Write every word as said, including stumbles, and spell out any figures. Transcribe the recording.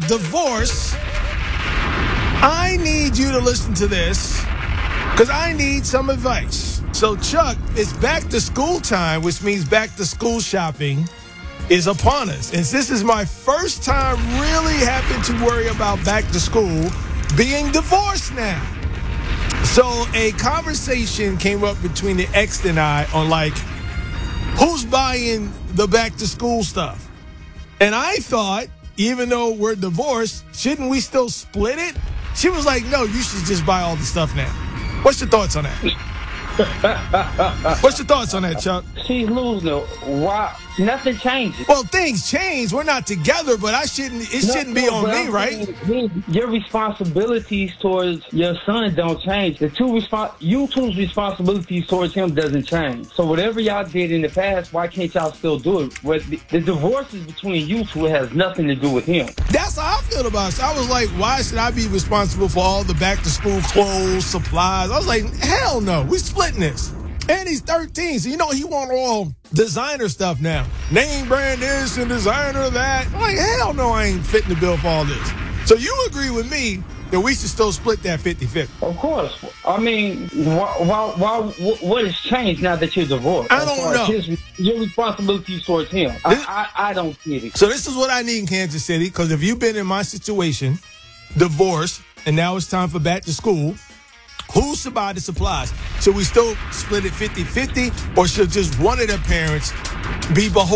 divorce, I need you to listen to this because I need some advice. So, Chuck, it's back to school time, which means back to school shopping is upon us. And this is my first time really having to worry about back to school being divorced now. So a conversation came up between the ex and I on like, who's buying the back to school stuff? And I thought, even though we're divorced, shouldn't we still split it? She was like, no, you should just buy all the stuff now. What's your thoughts on that? What's your thoughts on that, Chuck? She's losing. Why? Nothing changes. Well, things change. We're not together, but I shouldn't. It No, shouldn't be no, on but me, I'm right? saying, your responsibilities towards your son don't change. The two respons- you two's responsibilities towards him doesn't change. So whatever y'all did in the past, why can't y'all still do it? What the, the divorce is between you two. It has nothing to do with him. That's how I feel about it. So I was like, why should I be responsible for all the back to school clothes, supplies? I was like, hell no, we splitting this. And he's thirteen, so you know he want all designer stuff now. Name brand this and designer that. I'm like, hell no, I ain't fitting the bill for all this. So you agree with me that we should still split that fifty-fifty? Of course. I mean, why, why, why, what has changed now that you're divorced? I don't know. His, your responsibilities towards him. I, This- I, I don't get it. So this is what I need in Kansas City, because if you've been in my situation, divorced, and now it's time for back to school, who should buy the supplies? Should we still split it fifty-fifty, or should just one of the parents be beholden